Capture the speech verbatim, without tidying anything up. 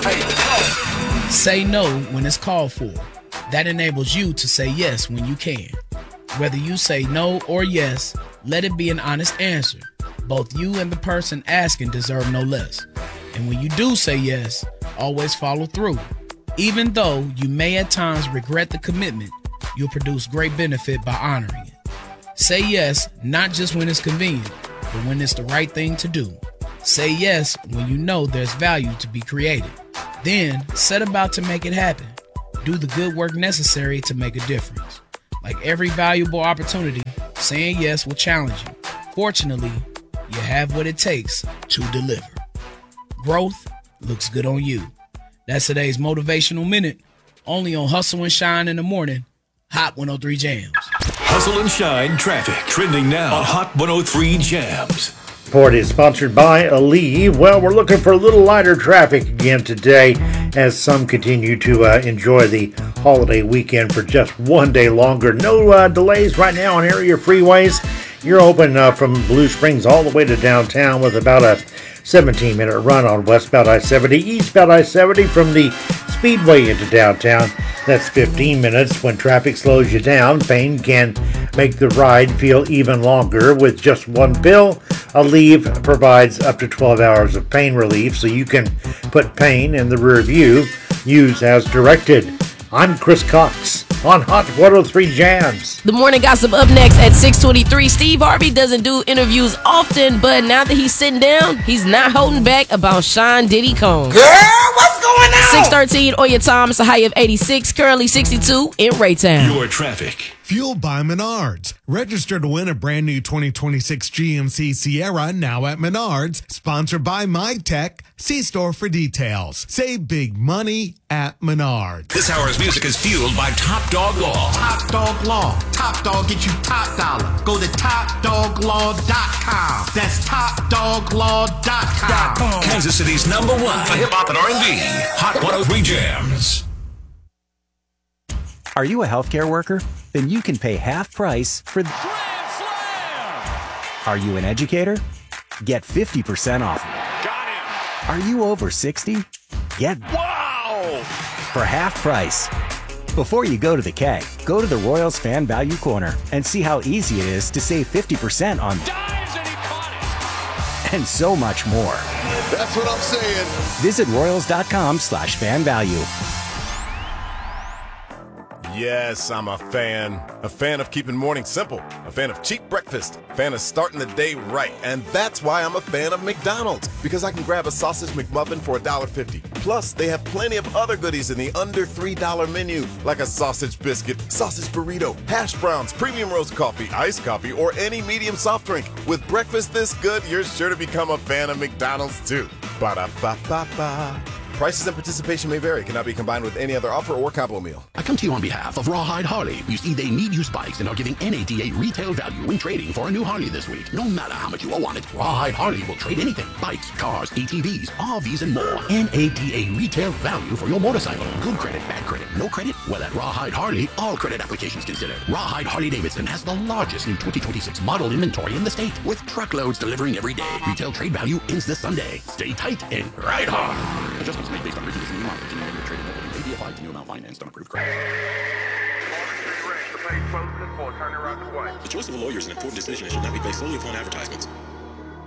Say no when it's called for. That enables you to say yes when you can. Whether you say no or yes, let it be an honest answer. Both you and the person asking deserve no less. And when you do say yes, always follow through. Even though you may at times regret the commitment, you'll produce great benefit by honoring it. Say yes, not just when it's convenient, but when it's the right thing to do. Say yes when you know there's value to be created. Then set about to make it happen. Do the good work necessary to make a difference. Like every valuable opportunity, saying yes will challenge you. Fortunately, you have what it takes to deliver. Growth looks good on you. That's today's Motivational Minute, only on Hustle and Shine in the Morning, Hot one oh three Jams. Hustle and Shine traffic trending now on Hot one oh three Jams. Report is sponsored by Aleve. Well, we're looking for a little lighter traffic again today as some continue to uh, enjoy the holiday weekend for just one day longer. No uh, delays right now on area freeways. You're open uh, from Blue Springs all the way to downtown with about a seventeen minute run on westbound I seventy, eastbound I seventy from the Speedway into downtown. That's fifteen minutes. When traffic slows you down, pain can make the ride feel even longer. With just one pill, Aleve provides up to twelve hours of pain relief, so you can put pain in the rear view. Use as directed. I'm Chris Cox on Hot one oh three Jams. The morning gossip up next at six twenty-three. Steve Harvey doesn't do interviews often, but now that he's sitting down, he's not holding back about Sean Diddy Combs. Girl, what's going on? six thirteen, Oya Thomas, a high of eighty-six, currently sixty-two in Raytown. Your traffic. Fueled by Menards. Register to win a brand new twenty twenty-six G M C Sierra now at Menards. Sponsored by MyTech. See store for details. Save big money at Menards. This hour's music is fueled by Top Dog Law. Top Dog Law. Top Dog get you top dollar. Go to top dog law dot com. That's top dog law dot com. Kansas City's number one for hip hop and R and B. Hot one oh three Jams. Are you a healthcare worker? Then you can pay half price for the Grand Slam! Are you an educator? Get fifty percent off. Got him! Are you over sixty? Get Wow! for half price. Before you go to the K, go to the Royals Fan Value Corner and see how easy it is to save fifty percent on Dives and he caught and so much more. That's what I'm saying. Visit royals.com slash fan value. Yes, I'm a fan. A fan of keeping mornings simple. A fan of cheap breakfast. A fan of starting the day right. And that's why I'm a fan of McDonald's. Because I can grab a sausage McMuffin for one dollar fifty. Plus, they have plenty of other goodies in the under three dollar menu. Like a sausage biscuit, sausage burrito, hash browns, premium roast coffee, iced coffee, or any medium soft drink. With breakfast this good, you're sure to become a fan of McDonald's too. Ba-da-ba-ba-ba. Prices and participation may vary. Cannot be combined with any other offer or combo meal. I come to you on behalf of Rawhide Harley. You see, they need used bikes and are giving N A D A retail value when trading for a new Harley this week. No matter how much you will want it, Rawhide Harley will trade anything. Bikes, cars, A T Vs, R Vs, and more. N A D A retail value for your motorcycle. Good credit, bad credit, no credit? Well, at Rawhide Harley, all credit applications considered. Rawhide Harley-Davidson has the largest new twenty twenty-six model inventory in the state, with truckloads delivering every day. Retail trade value ends this Sunday. Stay tight and ride hard. Adjustments made based on written conditions. May be applied to new amount financed on approved credit. The choice of a lawyer is an important decision and should not be based solely upon advertisements.